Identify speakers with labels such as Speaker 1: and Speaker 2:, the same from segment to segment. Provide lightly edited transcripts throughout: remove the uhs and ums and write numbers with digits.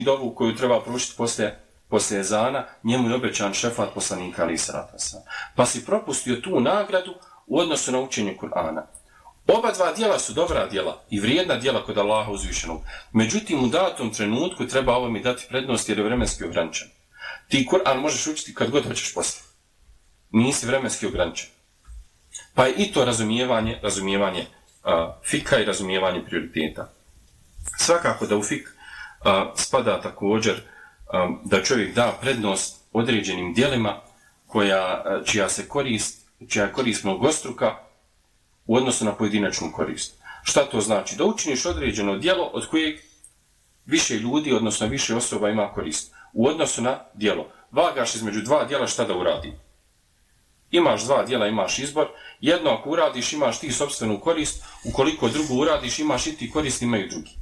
Speaker 1: dovu koju treba proučiti poslije ezana, njemu je obećan šefat poslanika alejhi selatu vesselam. Pa si propustio tu nagradu u odnosu na učenje Kur'ana. Oba dva djela su dobra djela i vrijedna djela kod Allaha uzvišenog. Međutim, u datom trenutku treba ovome dati prednost jer je vremenski ograničen. Ti Kur'an možeš učiti kad god hoćeš poslije. Nisi vremenski ograničen. Pa je i to razumijevanje fika i razumijevanje prioriteta. Svakako da u fik spada također da čovjek da prednost određenim djelima čija je korist mnogostruka u odnosu na pojedinačnu korist. Šta to znači? Da učiniš određeno djelo od kojeg više ljudi, odnosno više osoba ima korist. U odnosu na djelo. Vagaš između dva djela šta da uradi. Imaš dva djela, imaš izbor. Jedno ako uradiš imaš ti sopstvenu korist, ukoliko drugo uradiš imaš i ti korist, imaju drugi.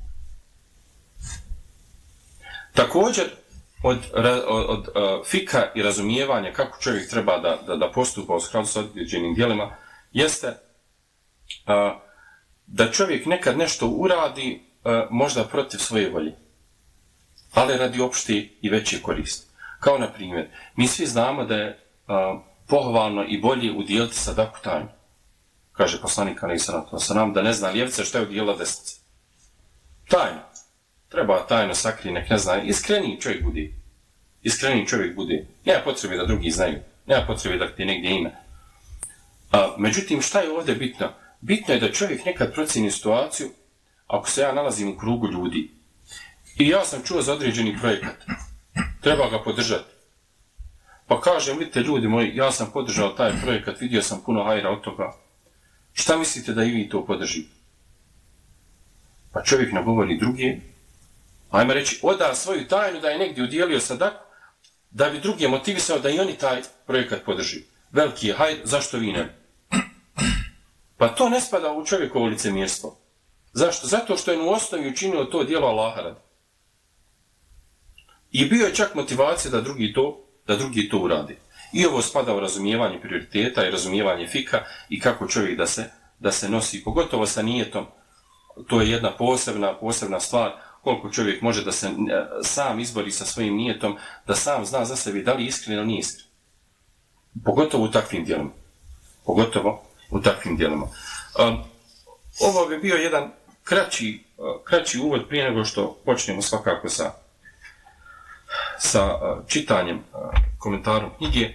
Speaker 1: Također, od fika i razumijevanja kako čovjek treba da postupa u skladu s određenim djelima, jeste da čovjek nekad nešto uradi možda protiv svoje volje, ali radi opšte i veće koristi. Kao na primjer, mi svi znamo da je pohvalno i bolje udijeliti sadaku tajno. Kaže poslanik alejhi selatu vesselam da ne zna ljevica šta je udijela desnica. Tajno. Treba tajno sakriti, nek ne zna. Iskreniji čovjek bude. Nema potrebe da drugi znaju. Nema potrebe da ti negdje ime. Međutim, šta je ovdje bitno? Bitno je da čovjek nekad procjeni situaciju ako se ja nalazim u krugu ljudi i ja sam čuo za određeni projekat. Treba ga podržati. Pa kažem, vidite ljudi moji, ja sam podržao taj projekat, vidio sam puno hajra od toga. Šta mislite da i vi to podržite? Pa čovjek nagovori druge, ajme reći, oda svoju tajnu da je negdje udijelio sadaku, da bi druge motivisao da i oni taj projekat podrži. Veliki je hajr, zašto vi ne? Pa to ne spada u čovjekovo licemjerstvo. Zašto? Zato što je u osnovi učinio to djelo Allaha radi. I bio je čak motivacija da drugi to uradi. I ovo spada u razumijevanje prioriteta i razumijevanje fika i kako čovjek da se nosi, pogotovo sa nijetom. To je jedna posebna stvar, koliko čovjek može da se sam izbori sa svojim nijetom, da sam zna za sebe da li je iskren ili nije iskren. Pogotovo u takvim dijelima. Ovo bi bio jedan kraći uvod prije nego što počnemo svakako sa čitanjem komentarom knjige.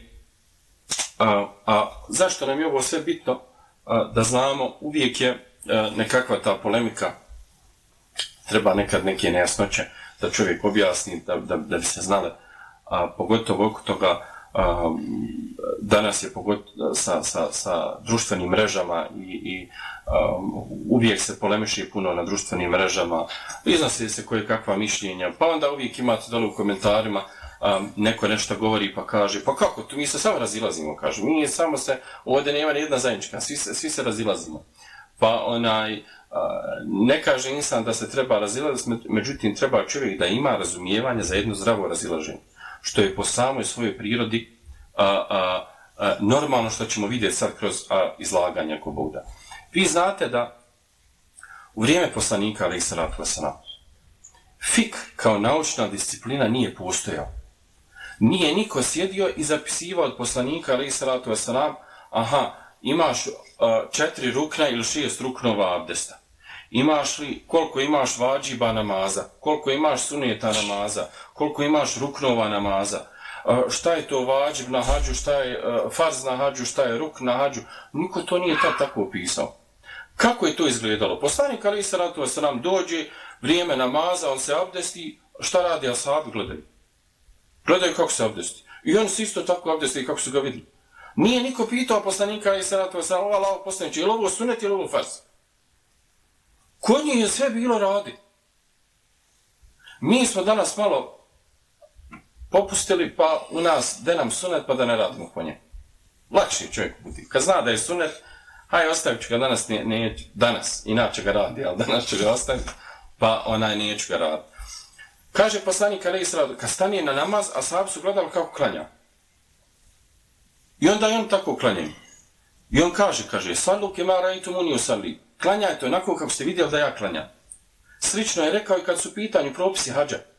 Speaker 1: A zašto nam je ovo sve bitno? Da znamo, uvijek je nekakva ta polemika, treba nekad neke nejasnoće da čovjek objasni, da bi se znale, pogotovo oko toga. Danas je sa društvenim mrežama i uvijek se polemiši puno na društvenim mrežama, iznose se koje kakva mišljenja, pa onda uvijek imate dole u komentarima neko nešto govori pa kaže, pa kako, tu mi se samo razilazimo, kaže, mi samo se, ovdje nema ni jedna zajednička, svi se razilazimo. Pa ne kaže insan da se treba razilaziti, međutim treba čovjek da ima razumijevanje za jedno zdravo razilaženje, što je po samoj svojoj prirodi normalno što ćemo vidjeti sad kroz izlaganje ako Bog da. Vi znate da u vrijeme poslanika alejhi selatu vesselam fik kao naučna disciplina nije postojao. Nije niko sjedio i zapisivao od poslanika alejhi selatu vesselam, imaš 4 rukna ili 6 ruknova abdesta. Koliko imaš vađiba namaza, koliko imaš suneta namaza, koliko imaš ruknova namaza, šta je to vađib na hađu, šta je farz na hađu, šta je ruk na hađu. Niko to nije tako opisao. Kako je to izgledalo? Poslanik alejhi selatu vesselam dođe, vrijeme namaza, on se abdesti, šta radi ashabi? Gledaju kako se abdesti. I oni se isto tako abdesti kako su ga vidjeli. Nije niko pitao poslanika alejhi selatu vesselam, Allahov poslaniče, je li ovo sunet ili ovo farz? Kod njih je sve bilo radi. Mi smo danas malo popustili, pa u nas da nam sunet, pa da ne radimo po nje. Lakše čovjek budi. Kad zna da je sunet, ostavit ću ga danas, inače ga radi, ali danas ću ga ostaviti, pa neću ga raditi. Kaže poslanik alejhi selatu, kad stane na namaz, ashabi su gledali kako klanja. I onda on tako klanjaju. I on kaže, sallu kema ra'aytumuni usalli. Klanjajte onako kako ste vidjeli da ja klanjam. Slično je rekao i kad su pitanju propisi hadža.